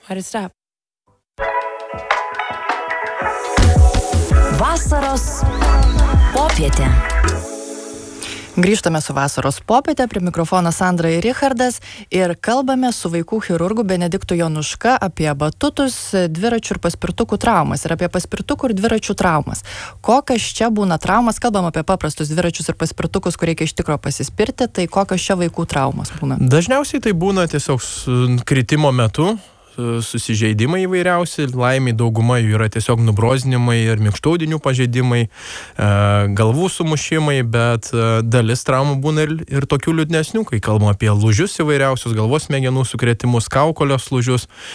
Haris Rap. Vasaros popietė. Grįžtame su vasaros popietė, prie mikrofono Sandra ir Richardas ir kalbame su vaikų chirurgu Benediktu Jonuška apie batutus, dviračių ir paspirtukų traumas ir apie paspirtukų ir dviračių traumas. Kokios čia būna traumas, kalbam apie paprastus dviračius ir paspirtukus, kur reikia iš tikro pasispirti, tai kokios čia vaikų traumos būna? Dažniausiai tai būna tiesiog kritimo metu, susižeidimai įvairiausi, laimiai dauguma jų yra tiesiog nubrozdinimai ir minkštaudinių pažeidimai, galvų sumušimai, bet dalis traumų būna ir tokių liūdnesnių, kai kalbam apie lūžius įvairiausius, galvos smegenų sukrėtimus, kaukolės lūžius,